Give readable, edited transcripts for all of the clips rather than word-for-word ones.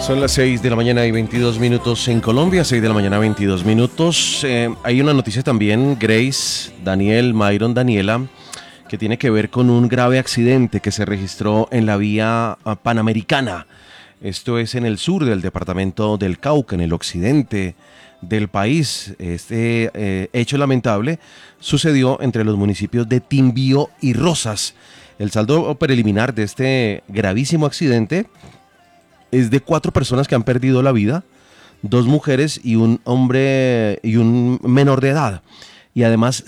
Son las 6 de la mañana y 22 minutos en Colombia, 6 de la mañana 22 minutos. Hay una noticia también, Grace, Daniel, Myron, Daniela, que tiene que ver con un grave accidente que se registró en la vía Panamericana. Esto es en el sur del departamento del Cauca, en el occidente del país. Este hecho lamentable sucedió entre los municipios de Timbío y Rosas. El saldo preliminar de este gravísimo accidente es de 4 personas que han perdido la vida, 2 mujeres y un hombre y un menor de edad. Y además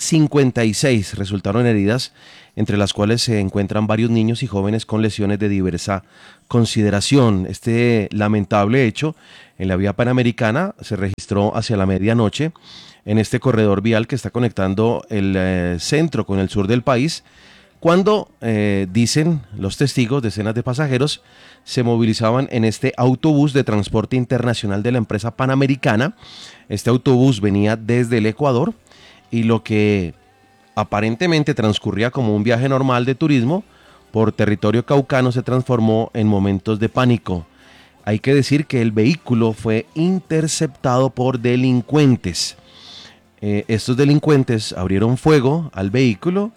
56 resultaron heridas, entre las cuales se encuentran varios niños y jóvenes con lesiones de diversa consideración. Este lamentable hecho en la vía Panamericana se registró hacia la medianoche en este corredor vial que está conectando el centro con el sur del país, cuando, dicen los testigos, decenas de pasajeros se movilizaban en este autobús de transporte internacional de la empresa Panamericana. Este autobús venía desde el Ecuador y lo que aparentemente transcurría como un viaje normal de turismo por territorio caucano se transformó en momentos de pánico. Hay que decir que el vehículo fue interceptado por delincuentes. Estos delincuentes abrieron fuego al vehículo.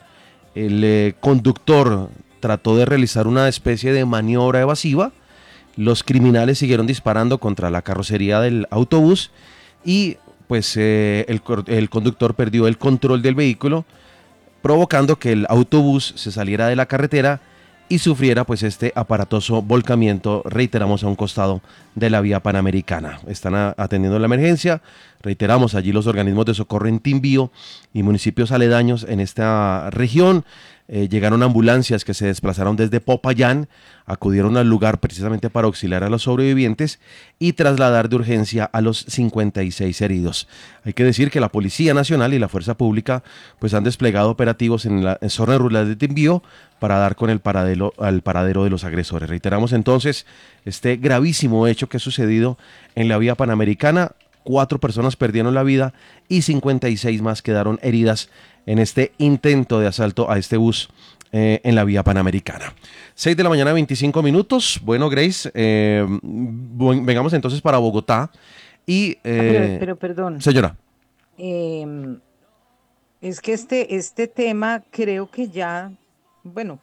El conductor trató de realizar una especie de maniobra evasiva. Los criminales siguieron disparando contra la carrocería del autobús y pues el conductor perdió el control del vehículo, provocando que el autobús se saliera de la carretera y sufriera pues este aparatoso volcamiento, reiteramos, a un costado de la vía Panamericana. Están atendiendo la emergencia, reiteramos, allí los organismos de socorro en Timbío y municipios aledaños en esta región. Llegaron ambulancias que se desplazaron desde Popayán, acudieron al lugar precisamente para auxiliar a los sobrevivientes y trasladar de urgencia a los 56 heridos. Hay que decir que la Policía Nacional y la Fuerza Pública pues han desplegado operativos en la zona rural de Timbío para dar con el paradero de los agresores. Reiteramos entonces este gravísimo hecho que ha sucedido en la vía Panamericana. 4 personas perdieron la vida y 56 más quedaron heridas en este intento de asalto a este bus en la vía Panamericana. 6 de la mañana, 25 minutos. Bueno, Grace, vengamos entonces para Bogotá. Y, pero perdón, señora. em, es que este tema creo que ya, bueno,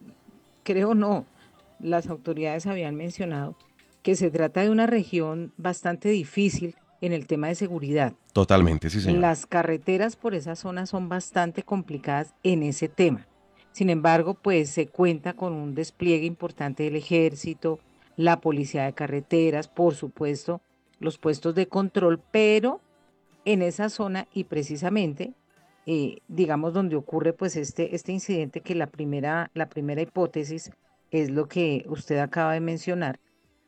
creo no, las autoridades habían mencionado que se trata de una región bastante difícil en el tema de seguridad. Totalmente, sí, señora. Las carreteras por esa zona son bastante complicadas en ese tema. Sin embargo, pues se cuenta con un despliegue importante del ejército, la policía de carreteras, por supuesto, los puestos de control, pero en esa zona y precisamente, digamos, donde ocurre pues este incidente, que la primera hipótesis es lo que usted acaba de mencionar,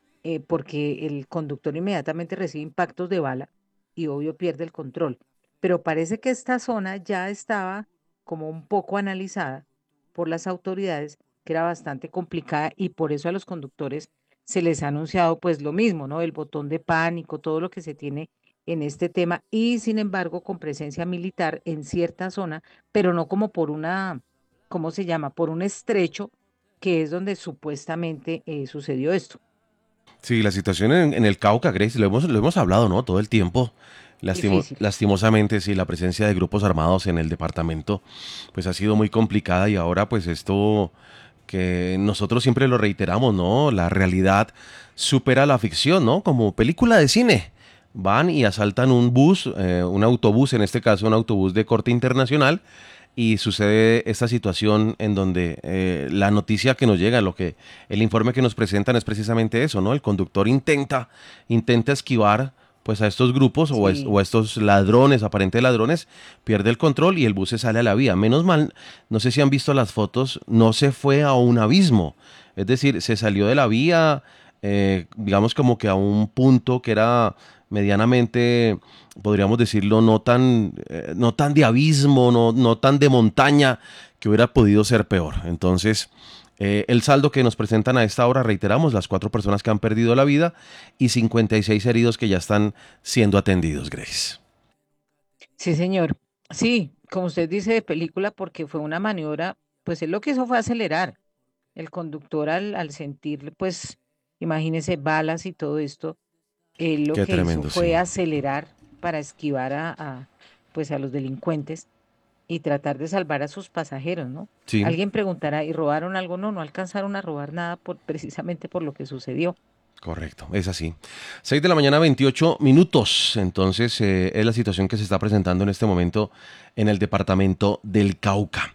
porque el conductor inmediatamente recibe impactos de bala y obvio pierde el control. Pero parece que esta zona ya estaba como un poco analizada por las autoridades, que era bastante complicada y por eso a los conductores se les ha anunciado pues lo mismo, ¿no? El botón de pánico, todo lo que se tiene en este tema y sin embargo con presencia militar en cierta zona, pero no como por una, ¿cómo se llama? Por un estrecho que es donde supuestamente sucedió esto. Sí, la situación en el Cauca, Grace, lo hemos hablado, ¿no? Todo el tiempo. Difícil. Lastimosamente, sí, la presencia de grupos armados en el departamento, pues ha sido muy complicada y ahora, pues esto que nosotros siempre lo reiteramos, ¿no? La realidad supera la ficción, ¿no? Como película de cine. Van y asaltan un bus, un autobús, en este caso un autobús de corte internacional, y sucede esta situación en donde la noticia que nos llega, el informe que nos presentan es precisamente eso, ¿no? El conductor intenta esquivar pues a estos grupos o a Sí. estos ladrones, aparentes ladrones, pierde el control y el bus se sale a la vía. Menos mal, no sé si han visto las fotos, no se fue a un abismo, es decir, se salió de la vía, digamos como que a un punto que era medianamente, podríamos decirlo, no tan de abismo, no tan de montaña, que hubiera podido ser peor. Entonces, el saldo que nos presentan a esta hora, reiteramos, las 4 personas que han perdido la vida y 56 heridos que ya están siendo atendidos, Grace. Sí, señor. Sí, como usted dice de película, porque fue una maniobra, pues él lo que hizo fue acelerar. El conductor al sentir, pues, imagínese balas y todo esto. Él lo Qué que hizo tremendo, sí. fue acelerar para esquivar pues a los delincuentes y tratar de salvar a sus pasajeros, ¿no? Sí, Alguien preguntará, ¿y robaron algo? No, no alcanzaron a robar nada precisamente por lo que sucedió. correcto, es así. 6 de la mañana, 28 minutos. Entonces, es la situación que se está presentando en este momento en el departamento del Cauca.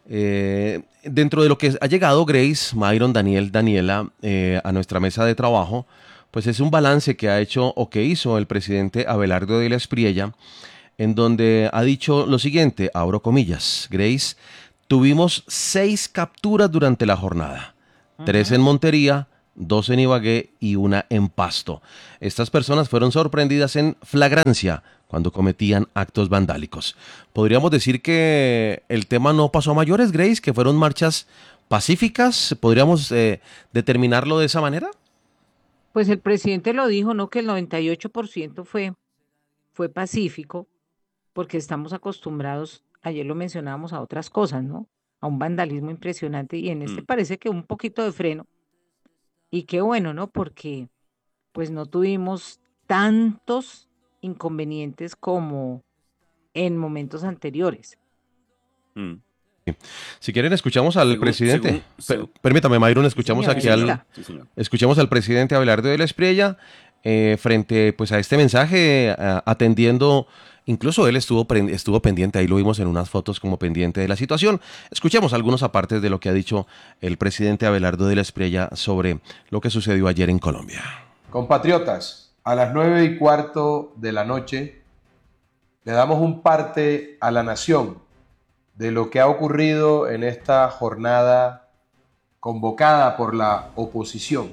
Dentro de lo que ha llegado Grace, Myron, Daniel, Daniela, a nuestra mesa de trabajo, pues es un balance que ha hecho o que hizo el presidente Abelardo de la Espriella, en donde ha dicho lo siguiente, abro comillas, Grace, tuvimos 6 capturas durante la jornada, 3 Ujú. en Montería, 2 en Ibagué y una en Pasto. Estas personas fueron sorprendidas en flagrancia cuando cometían actos vandálicos. ¿Podríamos decir que el tema no pasó a mayores, Grace, que fueron marchas pacíficas? ¿Podríamos determinarlo de esa manera? Pues el presidente lo dijo, ¿no? Que el 98% fue pacífico, porque estamos acostumbrados, ayer lo mencionábamos, a otras cosas, ¿no? A un vandalismo impresionante y en este Mm. parece que un poquito de freno. Y qué bueno, ¿no? Porque pues no tuvimos tantos inconvenientes como en momentos anteriores. Mm. Si quieren, escuchamos al Según, presidente. según, seg- Permítame, Myron, Sí, escuchamos señor, sí, aquí ahí señor. al, está. Sí, señor. escuchemos al presidente Abelardo de la Espriella frente pues, a este mensaje, atendiendo, incluso él estuvo pendiente, ahí lo vimos en unas fotos como pendiente de la situación. Escuchemos algunos apartes de lo que ha dicho el presidente Abelardo de la Espriella sobre lo que sucedió ayer en Colombia. Compatriotas, a las 9:15 de la noche le damos un parte a la nación de lo que ha ocurrido en esta jornada convocada por la oposición.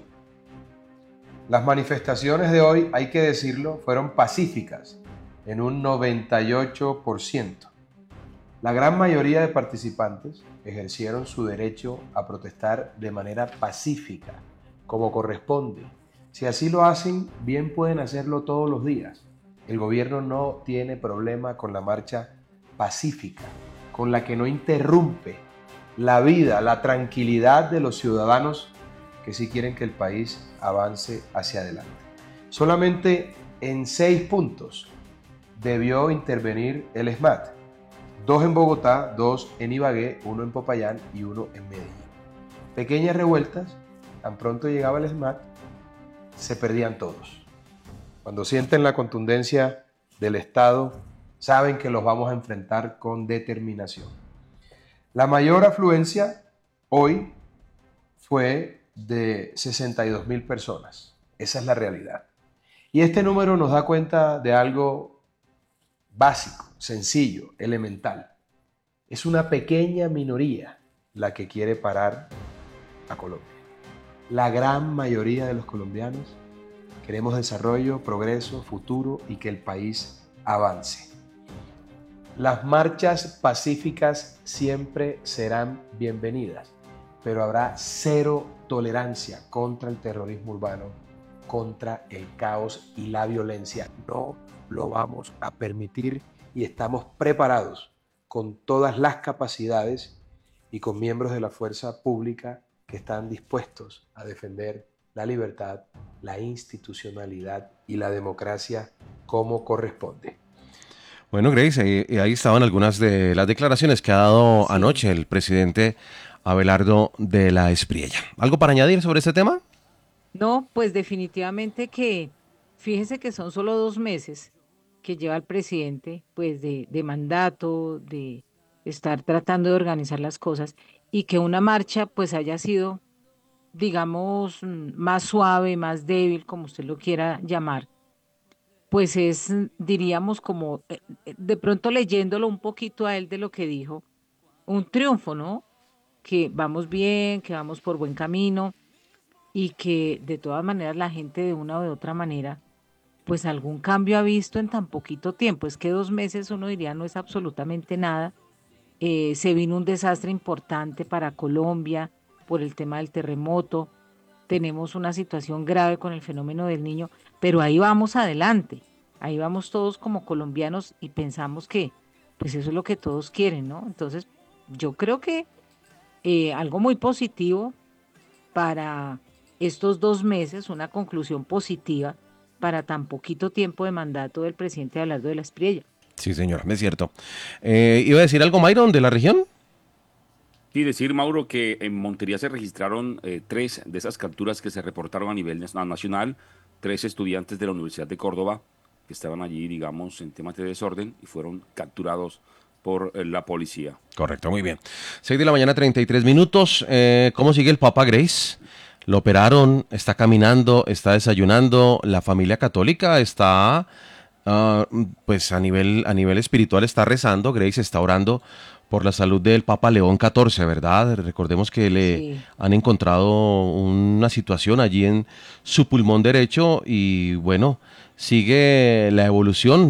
Las manifestaciones de hoy, hay que decirlo, fueron pacíficas en un 98%. La gran mayoría de participantes ejercieron su derecho a protestar de manera pacífica, como corresponde. Si así lo hacen, bien pueden hacerlo todos los días. El gobierno no tiene problema con la marcha pacífica, con la que no interrumpe la vida, la tranquilidad de los ciudadanos que sí quieren que el país avance hacia adelante. Solamente en 6 puntos debió intervenir el SMAT. 2 en Bogotá, 2 en Ibagué, 1 en Popayán y 1 en Medellín. Pequeñas revueltas, tan pronto llegaba el SMAT, se perdían todos. Cuando sienten la contundencia del Estado, saben que los vamos a enfrentar con determinación. La mayor afluencia hoy fue de 62.000 personas. Esa es la realidad. Y este número nos da cuenta de algo básico, sencillo, elemental. Es una pequeña minoría la que quiere parar a Colombia. La gran mayoría de los colombianos queremos desarrollo, progreso, futuro y que el país avance. Las marchas pacíficas siempre serán bienvenidas, pero habrá cero tolerancia contra el terrorismo urbano, contra el caos y la violencia. No lo vamos a permitir y estamos preparados con todas las capacidades y con miembros de la fuerza pública que están dispuestos a defender la libertad, la institucionalidad y la democracia como corresponde. Bueno, Grace, ahí estaban algunas de las declaraciones que ha dado Sí. anoche el presidente Abelardo de la Espriella. ¿Algo para añadir sobre este tema? No, pues definitivamente que, fíjense que son solo 2 meses que lleva el presidente, pues de mandato, de estar tratando de organizar las cosas y que una marcha pues haya sido, digamos, más suave, más débil, como usted lo quiera llamar, pues es, diríamos, como de pronto leyéndolo un poquito a él de lo que dijo, un triunfo, ¿no? Que vamos bien, que vamos por buen camino y que de todas maneras la gente de una o de otra manera, pues algún cambio ha visto en tan poquito tiempo. Es que 2 meses uno diría no es absolutamente nada. Se vino un desastre importante para Colombia por el tema del terremoto. Tenemos una situación grave con el fenómeno del niño, pero ahí vamos adelante. Ahí vamos todos como colombianos y pensamos que pues eso es lo que todos quieren, ¿no? Entonces, yo creo que algo muy positivo para estos 2 meses una conclusión positiva para tan poquito tiempo de mandato del presidente Abelardo de la Espriella. Sí, señora, es cierto. ¿Iba a decir algo, Myron, de la región? Sí, decir, Mauro, que en Montería se registraron 3 de esas capturas que se reportaron a nivel nacional, 3 estudiantes de la Universidad de Córdoba que estaban allí, digamos, en temas de desorden y fueron capturados por la policía. Correcto, muy bien. 6 de la mañana, 33 minutos. ¿Cómo sigue el Papa Grace? Lo operaron, está caminando, está desayunando. La familia católica está, pues a nivel espiritual está rezando. Grace está orando por la salud del Papa León XIV, ¿verdad? Recordemos que le Sí. han encontrado una situación allí en su pulmón derecho y bueno, sigue la evolución